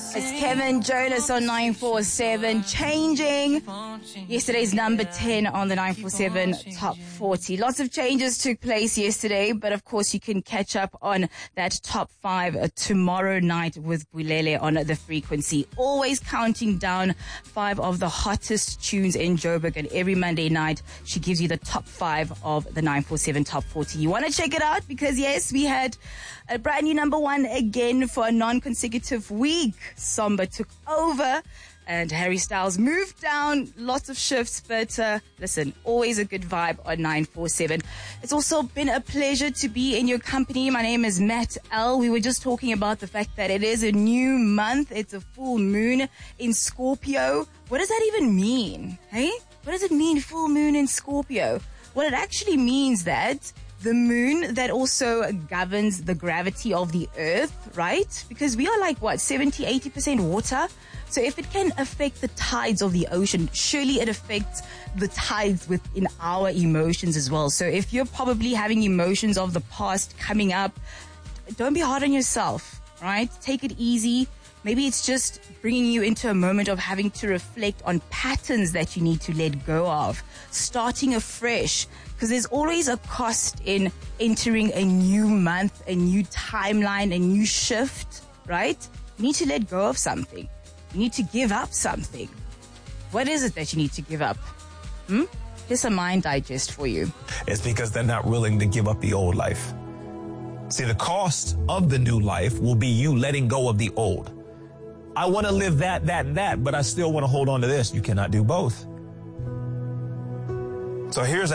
It's Kevin Jonas on 947, changing yesterday's number 10 on the 947 Top 40. Lots of changes took place yesterday, but of course you can catch up on that Top 5 tomorrow night with Bulele on The Frequency. Always counting down 5 of the hottest tunes in Joburg, and every Monday night she gives you the Top 5 of the 947 Top 40. You want to check it out? Because yes, we had a brand new number 1 again for a non-consecutive week. Somber took over and Harry Styles moved down. Lots of shifts, but listen, always a good vibe on 947. It's also been a pleasure to be in your company. My name is Matt L. We were just talking about the fact that it is a new month. It's a full moon in Scorpio. What does that even mean? Hey? What does it mean, full moon in Scorpio? Well, it actually means that the moon that also governs the gravity of the earth, right? Because we are like, 70-80% water? So if it can affect the tides of the ocean, surely it affects the tides within our emotions as well. So if you're probably having emotions of the past coming up, don't be hard on yourself, right? Take it easy. Maybe it's just bringing you into a moment of having to reflect on patterns that you need to let go of, starting afresh, because there's always a cost in entering a new month, a new timeline, a new shift, right? You need to let go of something. You need to give up something. What is it that you need to give up? Here's a mind digest for you. It's because they're not willing to give up the old life. See, the cost of the new life will be you letting go of the old. I want to live that, and that, but I still want to hold on to this. You cannot do both. So here's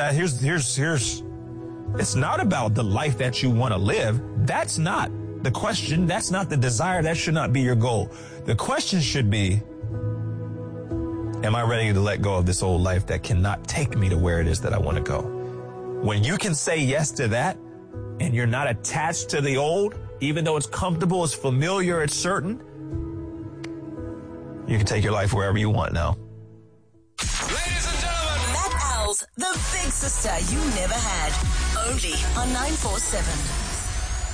it's not about the life that you want to live. That's not the question. That's not the desire. That should not be your goal. The question should be, am I ready to let go of this old life that cannot take me to where it is that I want to go? When you can say yes to that and you're not attached to the old, even though it's comfortable, it's familiar, it's certain, you can take your life wherever you want now. Ladies and gentlemen, Matt L's The Big Sister You Never Had. Only on 947.